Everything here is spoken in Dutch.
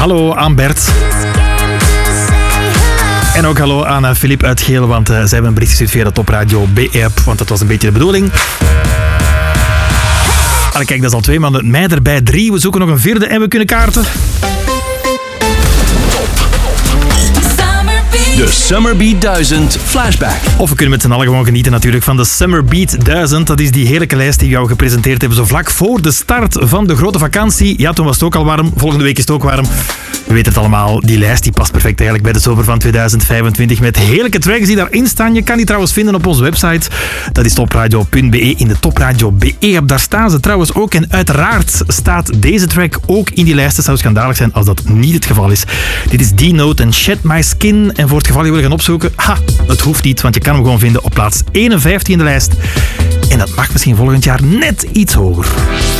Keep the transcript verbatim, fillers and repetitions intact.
Hallo aan Bert. En ook hallo aan Filip uit Geel, want uh, zij hebben een bericht gestuurd via de Topradio B-app, want dat was een beetje de bedoeling. Allee, kijk, dat is al twee maanden. Mij erbij drie. We zoeken nog een vierde en we kunnen kaarten. De Summer Beat duizend Flashback. Of we kunnen met z'n allen gewoon genieten natuurlijk van de Summer Beat duizend. Dat is die heerlijke lijst die we jou gepresenteerd hebben zo vlak voor de start van de grote vakantie. Ja, toen was het ook al warm. Volgende week is het ook warm. We weten het allemaal. Die lijst die past perfect eigenlijk bij de zomer van tweeduizend vijfentwintig met heerlijke tracks die daarin staan. Je kan die trouwens vinden op onze website. Dat is topradio punt be in de Topradio B-app. Daar staan ze trouwens ook. En uiteraard staat deze track ook in die lijst. Het zou schandalig zijn als dat niet het geval is. Dit is D-Note en Shed My Skin. En voor het geval je wil gaan opzoeken, ha, het hoeft niet, want je kan hem gewoon vinden op plaats eenenvijftig in de lijst. En dat mag misschien volgend jaar net iets hoger.